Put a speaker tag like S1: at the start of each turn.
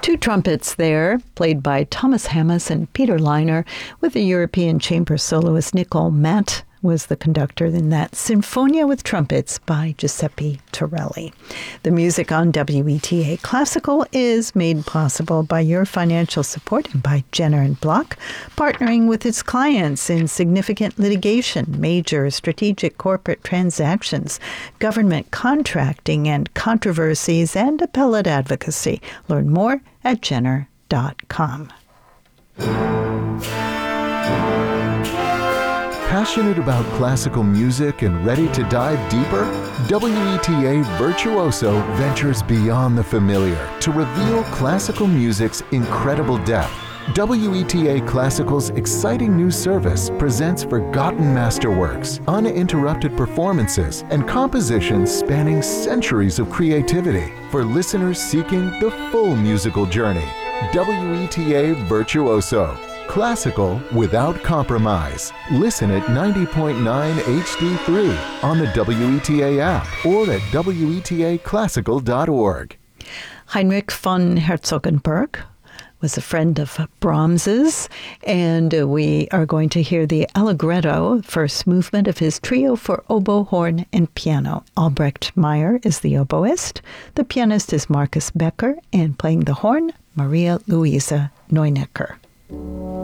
S1: Two trumpets there, played by Thomas Hammes and Peter Leiner, with the European chamber soloist Nicole Matt was the conductor in that Sinfonia with Trumpets by Giuseppe Torelli. The music on WETA Classical is made possible by your financial support and by Jenner & Block, partnering with its clients in significant litigation, major strategic corporate transactions, government contracting and controversies, and appellate advocacy. Learn more at Jenner.com.
S2: Passionate about classical music and ready to dive deeper? WETA Virtuoso ventures beyond the familiar to reveal classical music's incredible depth. WETA Classical's exciting new service presents forgotten masterworks, uninterrupted performances, and compositions spanning centuries of creativity for listeners seeking the full musical journey. WETA Virtuoso. Classical without compromise. Listen at 90.9 HD3 on the WETA app or at WETAclassical.org.
S1: Heinrich von Herzogenburg was a friend of Brahms's, and we are going to hear the Allegretto, first movement of his trio for oboe, horn, and piano. Albrecht Meyer is the oboist, the pianist is Marcus Becker, and playing the horn, Maria Luisa Neunecker.